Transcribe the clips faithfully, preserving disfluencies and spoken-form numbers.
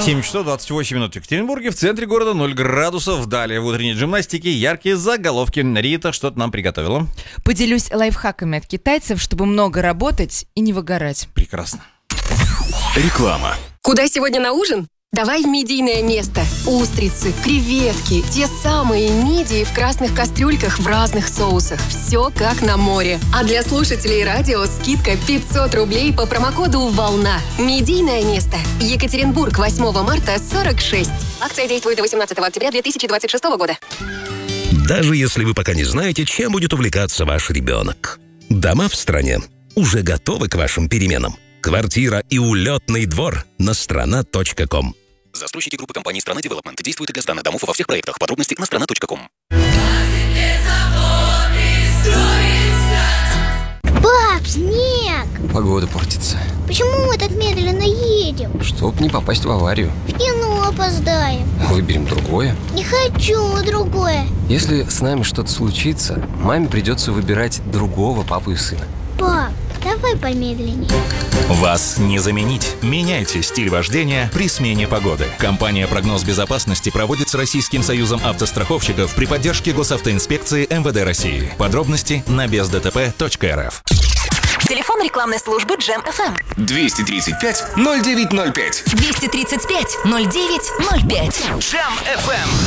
семь часов двадцать восемь минут в Екатеринбурге, в центре города ноль градусов. Далее в утренней гимнастике яркие заголовки. Рита что-то нам приготовила. Поделюсь лайфхаками от китайцев, чтобы много работать и не выгорать. Прекрасно. Реклама. Куда сегодня на ужин? Давай в медийное место. Устрицы, креветки, те самые мидии в красных кастрюльках в разных соусах. Все как на море. А для слушателей радио скидка пятьсот рублей по промокоду «Волна». Медийное место. Екатеринбург, восьмого марта, сорок шесть. Акция действует до восемнадцатого октября две тысячи двадцать шестого года. Даже если вы пока не знаете, чем будет увлекаться ваш ребенок. Дома в стране уже готовы к вашим переменам. Квартира и улетный двор на страна точка ком. Застройщики группы компании «Страна Девелопмент» действуют и для страны домов во всех проектах. Подробности на страна точка ком. Пап, снег! Погода портится. Почему мы так медленно едем? Чтоб не попасть в аварию. В кино опоздаем. Выберем другое. Не хочу другое. Если с нами что-то случится, маме придется выбирать другого папу и сына. Пап, давай помедленнее. Вас не заменить. Меняйте стиль вождения при смене погоды. Компания «Прогноз безопасности» проводит с Российским союзом автостраховщиков при поддержке Госавтоинспекции эм вэ дэ России. Подробности на без дэ тэ пэ точка эр эф. Телефон рекламной службы Джем эф эм. двести тридцать пять ноль девять ноль пять. двести тридцать пять ноль девять ноль пять. Джем эф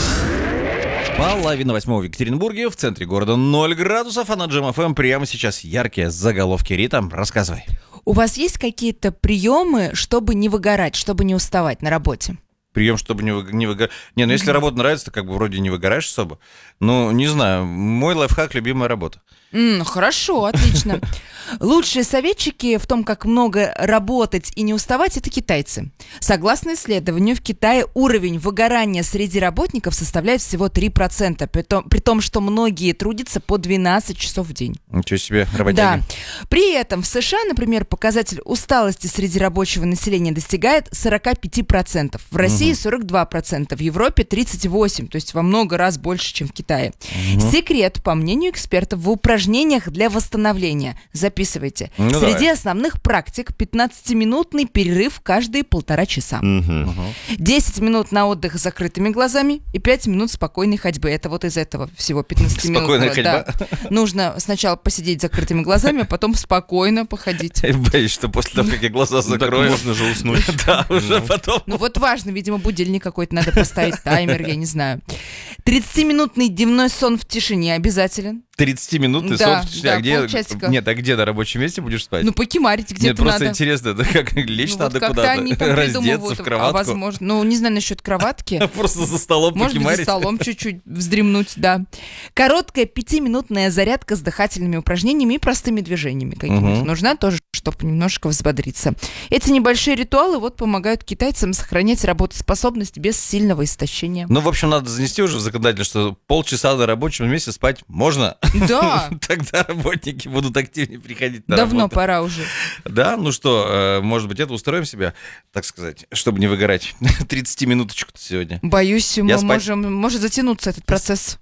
эм. Половина восьмого в Екатеринбурге, в центре города ноль градусов, а на Джем эф эм прямо сейчас яркие заголовки. Рита, рассказывай. У вас есть какие-то приемы, чтобы не выгорать, чтобы не уставать на работе? Прием, чтобы не, вы, не выгорать. Не, ну если работа нравится, то как бы вроде не выгораешь особо. Ну, не знаю, мой лайфхак — любимая работа. Mm, хорошо, отлично. Лучшие советчики в том, как много работать и не уставать, это китайцы. Согласно исследованию, в Китае уровень выгорания среди работников составляет всего три процента, при том, при том, что многие трудятся по двенадцать часов в день. Ничего себе, работяги. Да. При этом в США, например, показатель усталости среди рабочего населения достигает сорок пять процентов. В России сорок два процента, в Европе тридцать восемь процентов, то есть во много раз больше, чем в Китае. Угу. Секрет, по мнению экспертов, в упражнениях для восстановления. Записывайте. Ну, Среди давай. основных практик пятнадцатиминутный перерыв каждые полтора часа. Угу. десять минут на отдых с закрытыми глазами и пять минут спокойной ходьбы. Это вот из этого всего пятнадцать минут. Спокойная ходьба? Да. Нужно сначала посидеть с закрытыми глазами, а потом спокойно походить. Я боюсь, что после того, как я глаза закрою... можно же уснуть. Да, уже потом... Ну вот важно, видимо, будильник какой-то надо поставить, таймер, я не знаю. тридцатиминутный дневной сон в тишине обязателен. тридцатиминутный Да, сон. да, а где... полчасика. Нет, а где на рабочем месте будешь спать? Ну, покемарить Нет, где-то просто надо. интересно, это как лечь Ну, надо вот как-то куда-то, они там раздеться придумывают, в кроватку. А возможно, ну, не знаю насчет кроватки. Просто за столом Может быть, за покемарить. столом чуть-чуть вздремнуть, да. Короткая пятиминутная зарядка с дыхательными упражнениями и простыми движениями какими-то. Мгм. Нужна тоже, чтобы немножко взбодриться. Эти небольшие ритуалы вот помогают китайцам сохранять работоспособность без сильного истощения. Ну, в общем, надо занести уже в законодательство, что полчаса на рабочем месте спать можно. Да. Тогда работники будут активнее приходить на Давно работу. пора уже. Да, ну что, э, может быть, это устроим себя, так сказать, чтобы не выгорать. тридцатиминуточку-то сегодня. Боюсь, Я мы спать- можем, может затянуться этот процесс.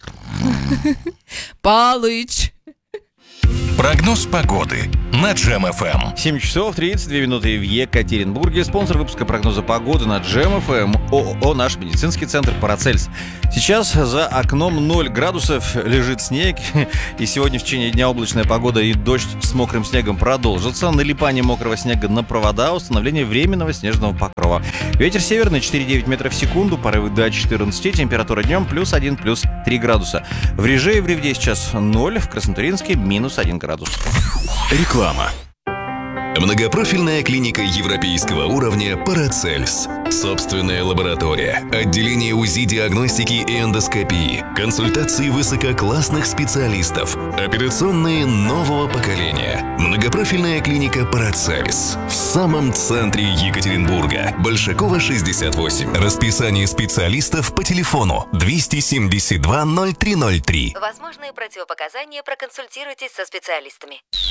Палыч. Прогноз погоды на Джем эф эм. семь часов тридцать две минуты в Екатеринбурге. Спонсор выпуска прогноза погоды на Джем эф эм ООО «Наш медицинский центр Парацельс». Сейчас за окном ноль градусов, лежит снег, и сегодня в течение дня облачная погода и дождь с мокрым снегом продолжится. Налипание мокрого снега на провода, установление временного снежного покрова. Ветер северный четыре девять метров в секунду, порывы до четырнадцати, температура днем плюс один, плюс три градуса. В Реже и в Ревде сейчас ноль, в Краснотурьинске минус один градус. Реклама. Многопрофильная клиника европейского уровня «Парацельс». Собственная лаборатория, отделение УЗИ, диагностики и эндоскопии, консультации высококлассных специалистов, операционные нового поколения. Многопрофильная клиника «Парацельс» в самом центре Екатеринбурга. Большакова, шестьдесят восемь. Расписание специалистов по телефону двести семьдесят два ноль три ноль три. Возможные противопоказания, проконсультируйтесь со специалистами.